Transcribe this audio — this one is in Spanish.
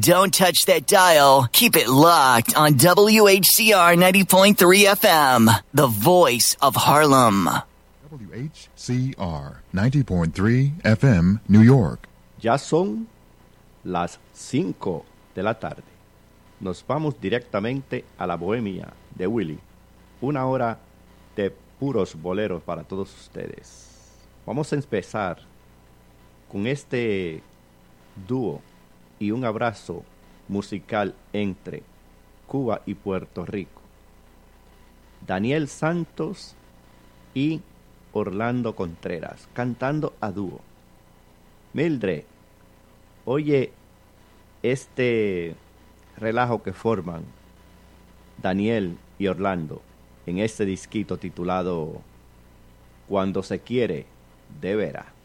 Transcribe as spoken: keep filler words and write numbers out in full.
Don't touch that dial. Keep it locked on W H C R ninety point three F M, the voice of Harlem. W H C R ninety point three F M, New York. Ya son las cinco de la tarde. Nos vamos directamente a la Bohemia de Willy. Una hora de puros boleros para todos ustedes. Vamos a empezar con este dúo y un abrazo musical entre Cuba y Puerto Rico. Daniel Santos y Orlando Contreras cantando a dúo. Mildred, oye este relajo que forman Daniel y Orlando en este disquito titulado Cuando se quiere de veras.